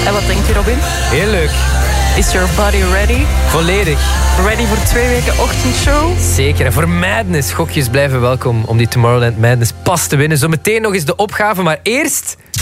En wat denkt u, Robin? Heel leuk. Is your body ready? Volledig. Ready voor 2 weken ochtendshow? Zeker. En voor Madness, gokjes blijven welkom om die Tomorrowland Madness pas te winnen. Zometeen nog eens de opgave, maar eerst...